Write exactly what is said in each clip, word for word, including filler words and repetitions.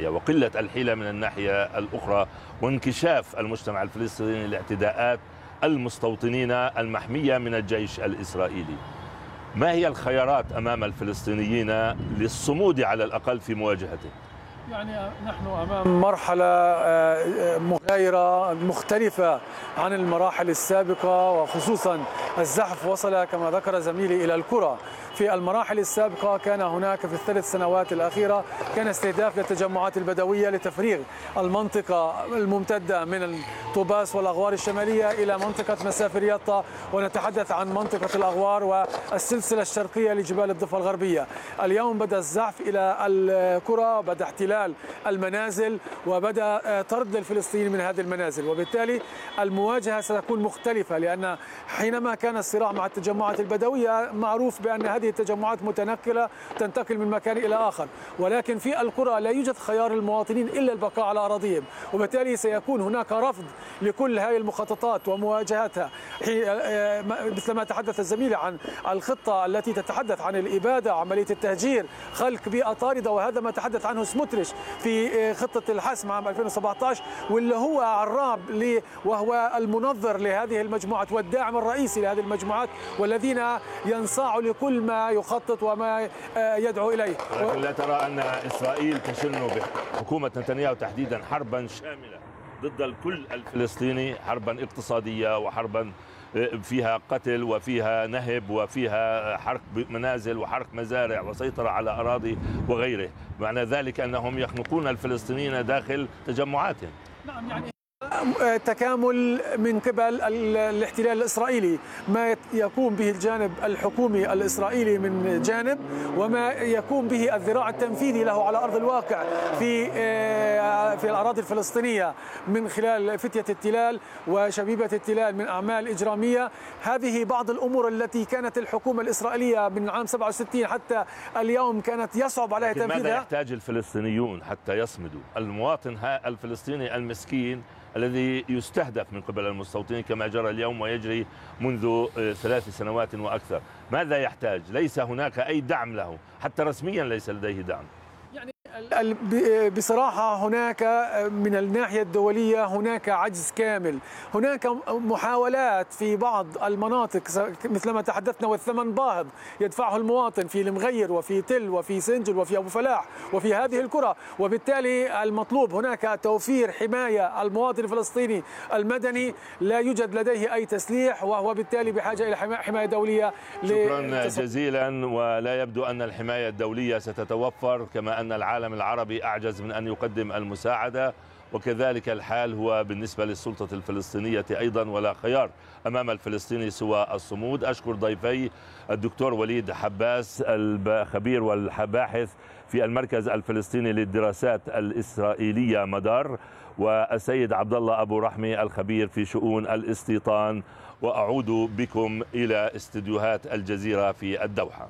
ناحية وقلة الحيلة من الناحية الأخرى، وانكشاف المجتمع الفلسطيني لاعتداءات المستوطنين المحمية من الجيش الإسرائيلي. ما هي الخيارات أمام الفلسطينيين للصمود على الأقل في مواجهته؟ يعني نحن أمام مرحلة مغايرة مختلفة عن المراحل السابقة، وخصوصا الزحف وصل كما ذكر زميلي إلى الكرة. في المراحل السابقة كان هناك في الثلاث سنوات الأخيرة كان استهداف للتجمعات البدوية لتفريغ المنطقة الممتدة من طوباس والأغوار الشمالية إلى منطقة مسافر يطا، ونتحدث عن منطقة الأغوار والسلسلة الشرقية لجبال الضفة الغربية. اليوم بدأ الزحف إلى الكرة، بدأ احتلال المنازل، وبدأ طرد الفلسطينيين من هذه المنازل، وبالتالي المواجهة ستكون مختلفة، لأن حينما كان الصراع مع التجمعات البدوية معروف بأن هذه التجمعات متنقلة تنتقل من مكان إلى آخر، ولكن في القرى لا يوجد خيار المواطنين إلا البقاء على أراضيهم، وبالتالي سيكون هناك رفض لكل هذه المخططات ومواجهتها. مثل ما تحدث الزميل عن الخطة التي تتحدث عن الإبادة، عملية التهجير، خلق بيئة طاردة، وهذا ما تحدث عنه سموتريش في خطة الحسم عام ألفين وسبعة عشر، واللي هو عراب وهو المنظر لهذه المجموعات والداعم الرئيسي لهذه المجموعات، والذين ينصاعوا لكل ما يخطط وما يدعو إليه. ولكن لا ترى أن إسرائيل تشن بحكومة نتنياهو تحديدا حربا شاملة ضد الكل الفلسطيني، حربا اقتصادية وحربا فيها قتل وفيها نهب وفيها حرق منازل وحرق مزارع وسيطرة على أراضي وغيره، معنى ذلك أنهم يخنقون الفلسطينيين داخل تجمعاتهم؟ نعم، يعني تكامل من قبل الاحتلال الإسرائيلي، ما يقوم به الجانب الحكومي الإسرائيلي من جانب، وما يقوم به الذراع التنفيذي له على أرض الواقع في في الأراضي الفلسطينية من خلال فتية التلال وشبيبة التلال من أعمال إجرامية. هذه بعض الأمور التي كانت الحكومة الإسرائيلية من عام سبعة وستين حتى اليوم كانت يصعب عليها تنفيذها. ماذا يحتاج الفلسطينيون حتى يصمدوا؟ المواطن الفلسطيني المسكين الذي يستهدف من قبل المستوطنين كما جرى اليوم ويجري منذ ثلاث سنوات وأكثر، ماذا يحتاج؟ ليس هناك أي دعم له، حتى رسميا ليس لديه دعم. يعني بصراحة هناك من الناحية الدولية هناك عجز كامل، هناك محاولات في بعض المناطق مثل ما تحدثنا، والثمن باهظ يدفعه المواطن في المغير وفي تل وفي سنجل وفي أبو فلاح وفي هذه القرى، وبالتالي المطلوب هناك توفير حماية المواطن الفلسطيني المدني، لا يوجد لديه أي تسليح، وهو بالتالي بحاجة إلى حماية دولية. شكرا جزيلا. ولا يبدو أن الحماية الدولية ستتوفر، كما أن العالم العربي أعجز من أن يقدم المساعدة، وكذلك الحال هو بالنسبة للسلطة الفلسطينية أيضا، ولا خيار أمام الفلسطيني سوى الصمود. أشكر ضيفي الدكتور وليد حباس الخبير والباحث في المركز الفلسطيني للدراسات الإسرائيلية مدار، والسيد عبد الله أبو رحمي الخبير في شؤون الاستيطان، وأعود بكم إلى استديوهات الجزيرة في الدوحة.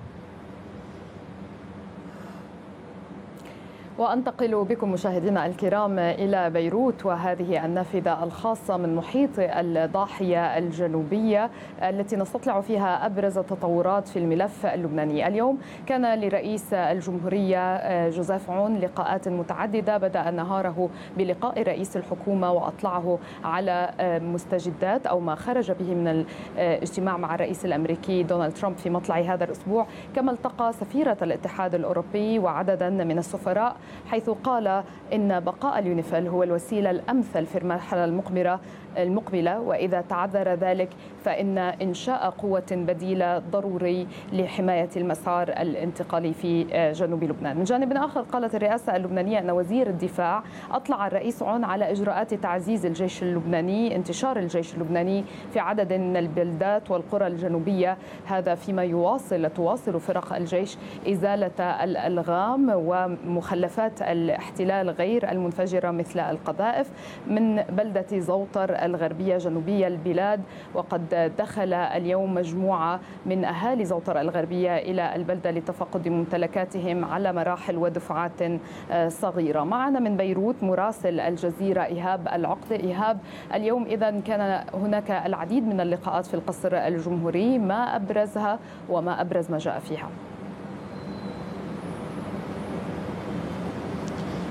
وأنتقل بكم مشاهدينا الكرام إلى بيروت، وهذه النافذة الخاصة من محيط الضاحية الجنوبية التي نستطلع فيها أبرز التطورات في الملف اللبناني. اليوم كان لرئيس الجمهورية جوزيف عون لقاءات متعددة، بدأ نهاره بلقاء رئيس الحكومة وأطلعه على مستجدات أو ما خرج به من الاجتماع مع الرئيس الأمريكي دونالد ترامب في مطلع هذا الأسبوع، كما التقى سفيرة الاتحاد الأوروبي وعددا من السفراء، حيث قال إن بقاء اليونيفيل هو الوسيلة الأمثل في المرحلة المقبلة المقبلة وإذا تعذر ذلك فإن إنشاء قوة بديلة ضروري لحماية المسار الانتقالي في جنوب لبنان. من جانب آخر، قالت الرئاسة اللبنانية أن وزير الدفاع أطلع الرئيس عون على إجراءات تعزيز الجيش اللبناني، انتشار الجيش اللبناني في عدد من البلدات والقرى الجنوبية، هذا فيما يواصل تواصل فرق الجيش إزالة الألغام ومخلفات الاحتلال غير المنفجرة مثل القذائف من بلدة زوطر الغربية جنوبية البلاد. وقد دخل اليوم مجموعة من أهالي زوطر الغربية إلى البلدة لتفقد ممتلكاتهم على مراحل ودفعات صغيرة. معنا من بيروت مراسل الجزيرة إيهاب العقد. إيهاب، اليوم إذن كان هناك العديد من اللقاءات في القصر الجمهوري، ما أبرزها وما أبرز ما جاء فيها؟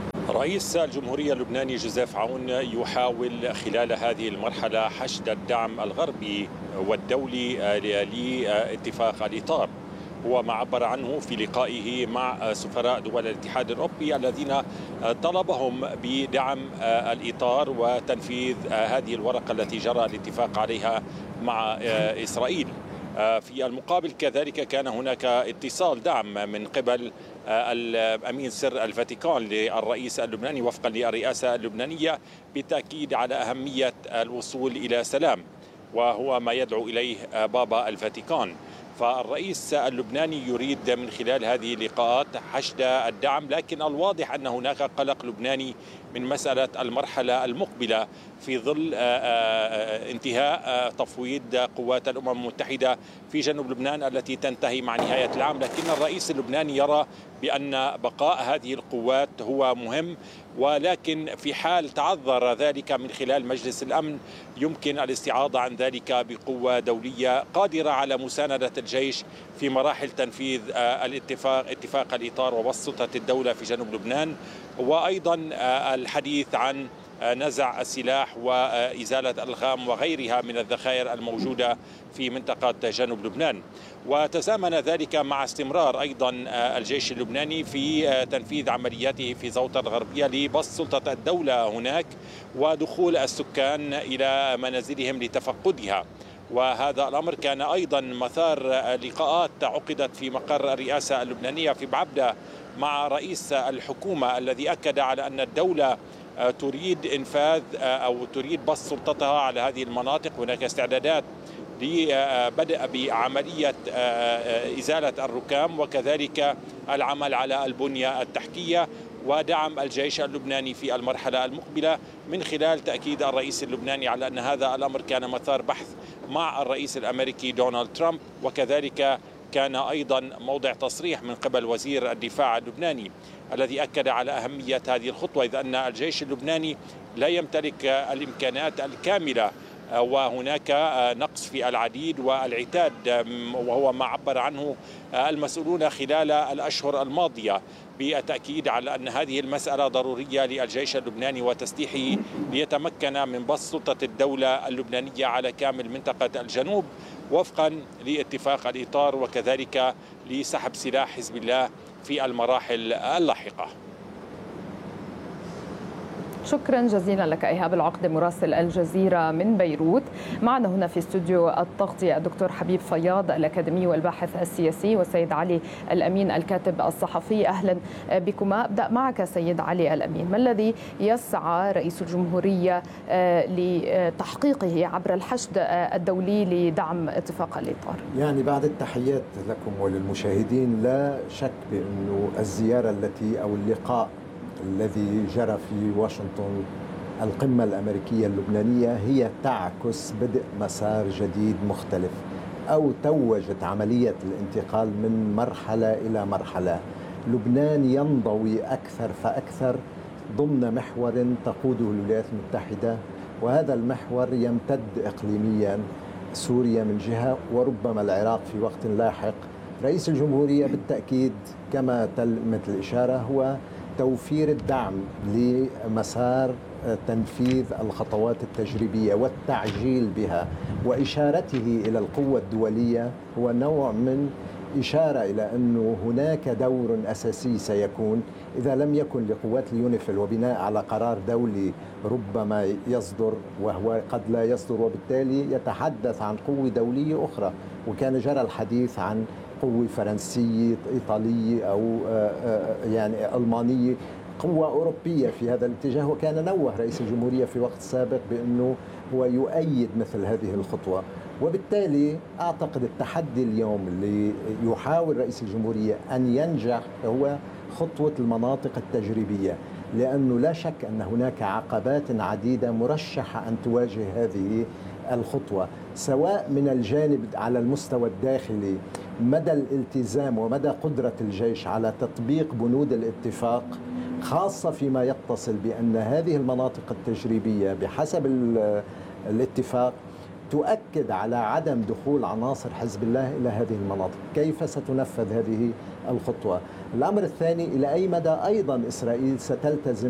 رئيس الجمهورية اللبناني جوزيف عون يحاول خلال هذه المرحلة حشد الدعم الغربي والدولي لاتفاق الإطار، هو ما عبر عنه في لقائه مع سفراء دول الاتحاد الأوروبي الذين طلبهم بدعم الإطار وتنفيذ هذه الورقة التي جرى الاتفاق عليها مع إسرائيل. في المقابل كذلك كان هناك اتصال دعم من قبل الأمين سر الفاتيكان للرئيس اللبناني وفقا للرئاسة اللبنانية بالتأكيد على أهمية الوصول إلى سلام، وهو ما يدعو إليه بابا الفاتيكان. فالرئيس اللبناني يريد من خلال هذه اللقاءات حشد الدعم، لكن الواضح أن هناك قلق لبناني من مسألة المرحلة المقبلة في ظل انتهاء تفويض قوات الأمم المتحدة في جنوب لبنان التي تنتهي مع نهاية العام. لكن الرئيس اللبناني يرى بأن بقاء هذه القوات هو مهم، ولكن في حال تعذر ذلك من خلال مجلس الأمن يمكن الاستعاضة عن ذلك بقوة دولية قادرة على مساندة الجيش في مراحل تنفيذ الاتفاق اتفاق الإطار ووسطة الدولة في جنوب لبنان، وأيضا الحديث عن نزع السلاح وإزالة الخام وغيرها من الذخائر الموجودة في منطقة جنوب لبنان. وتزامن ذلك مع استمرار أيضا الجيش اللبناني في تنفيذ عملياته في زوطة الغربية لبسط سلطة الدولة هناك ودخول السكان إلى منازلهم لتفقدها. وهذا الأمر كان أيضا مثار لقاءات عقدت في مقر الرئاسة اللبنانية في بعبدة مع رئيس الحكومة الذي أكد على أن الدولة تريد إنفاذ أو تريد بسط سلطتها على هذه المناطق. هناك استعدادات لبدء بعملية إزالة الركام وكذلك العمل على البنية التحتية ودعم الجيش اللبناني في المرحلة المقبلة، من خلال تأكيد الرئيس اللبناني على أن هذا الأمر كان مثار بحث مع الرئيس الأمريكي دونالد ترامب، وكذلك كان أيضا موضع تصريح من قبل وزير الدفاع اللبناني الذي أكد على أهمية هذه الخطوة، إذ أن الجيش اللبناني لا يمتلك الإمكانات الكاملة وهناك نقص في العديد والعتاد، وهو ما عبر عنه المسؤولون خلال الأشهر الماضية بالتأكيد على أن هذه المسألة ضرورية للجيش اللبناني وتسليحه ليتمكن من بسط سلطة الدولة اللبنانية على كامل منطقة الجنوب وفقا لاتفاق الإطار وكذلك لسحب سلاح حزب الله في المراحل اللاحقة. شكرا جزيلا لك إيهاب العقدة مراسل الجزيرة من بيروت. معنا هنا في استوديو التغطية الدكتور حبيب فياض الأكاديمي والباحث السياسي، وسيد علي الأمين الكاتب الصحفي. أهلا بكما. أبدأ معك سيد علي الأمين، ما الذي يسعى رئيس الجمهورية لتحقيقه عبر الحشد الدولي لدعم اتفاق الإطار؟ يعني بعد التحيات لكم وللمشاهدين، لا شك بأنه الزيارة التي أو اللقاء الذي جرى في واشنطن القمة الأمريكية اللبنانية هي تعكس بدء مسار جديد مختلف، أو توجت عملية الانتقال من مرحلة إلى مرحلة. لبنان ينضوي أكثر فأكثر ضمن محور تقوده الولايات المتحدة، وهذا المحور يمتد إقليميا، سوريا من جهة وربما العراق في وقت لاحق. رئيس الجمهورية بالتأكيد كما تلمت الإشارة هو توفير الدعم لمسار تنفيذ الخطوات التجريبية والتعجيل بها، وإشارته إلى القوة الدولية هو نوع من إشارة إلى أنه هناك دور أساسي سيكون إذا لم يكن لقوات اليونيفيل، وبناء على قرار دولي ربما يصدر وهو قد لا يصدر، وبالتالي يتحدث عن قوة دولية أخرى. وكان جرى الحديث عن قوة فرنسية إيطالية أو يعني ألمانية، قوة أوروبية في هذا الاتجاه. وكان نوه رئيس الجمهورية في وقت سابق بأنه هو يؤيد مثل هذه الخطوة. وبالتالي أعتقد التحدي اليوم اللي يحاول رئيس الجمهورية أن ينجح هو خطوة المناطق التجريبية، لأنه لا شك أن هناك عقبات عديدة مرشحة أن تواجه هذه الخطوة، سواء من الجانب على المستوى الداخلي مدى الالتزام ومدى قدرة الجيش على تطبيق بنود الاتفاق، خاصة فيما يتصل بأن هذه المناطق التجريبية بحسب الاتفاق تؤكد على عدم دخول عناصر حزب الله إلى هذه المناطق. كيف ستنفذ هذه الخطوة؟ الأمر الثاني، إلى أي مدى أيضا إسرائيل ستلتزم